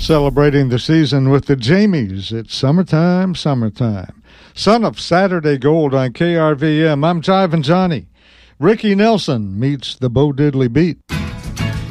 Celebrating the season with the Jamies. It's summertime, summertime. Son of Saturday Gold on KRVM. I'm Jivin' Johnny. Ricky Nelson meets the Bo Diddley Beat.